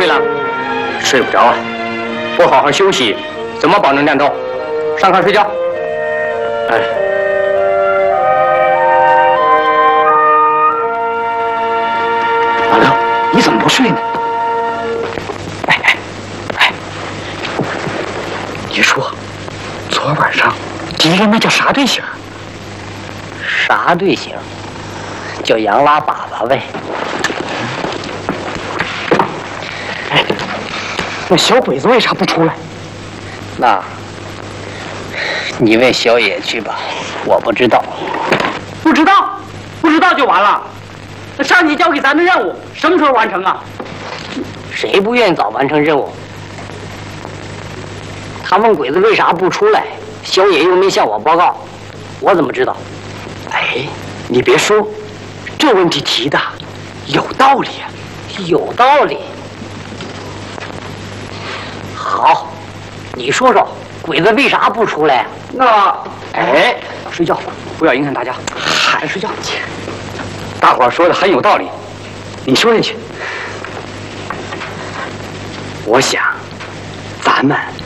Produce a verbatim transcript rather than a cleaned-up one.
睡了？ 睡不着啊，不好好休息，怎么保证战斗？上炕睡觉。哎。老刘，你怎么不睡呢？哎哎哎，你说，昨晚上敌人那叫啥队形？ 啥队形？叫杨拉粑粑呗。 哎，那小鬼子为啥不出来？ 那，你问小野去吧，我不知道。 不知道，不知道就完了。那上级交给咱的任务什么时候完成啊？ 谁不愿意早完成任务？他问鬼子为啥不出来，小野又没向我报告，我怎么知道？ 哎，你别说，这问题提的有道理啊， 有道理。好，你说说，鬼子为啥不出来？ 那，哎，睡觉，不要影响大家，还睡觉去。大伙儿说的很有道理，你说进去。我想，咱们